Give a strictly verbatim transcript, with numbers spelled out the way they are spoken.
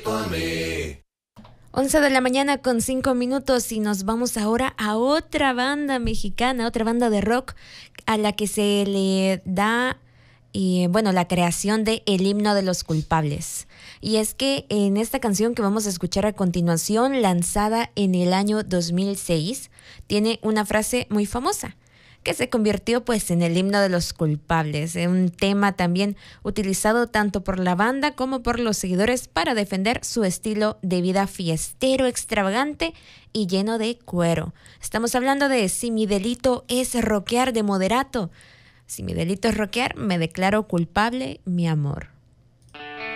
once de la mañana con cinco minutos y nos vamos ahora a otra banda mexicana, otra banda de rock a la que se le da, eh, bueno, la creación de El Himno de los Culpables. Y es que en esta canción que vamos a escuchar a continuación, lanzada en el año dos mil seis, tiene una frase muy famosa, que se convirtió pues en el himno de los culpables, un tema también utilizado tanto por la banda como por los seguidores para defender su estilo de vida fiestero, extravagante y lleno de cuero. Estamos hablando de Si mi delito es rockear de Moderato. Si mi delito es rockear, me declaro culpable, mi amor.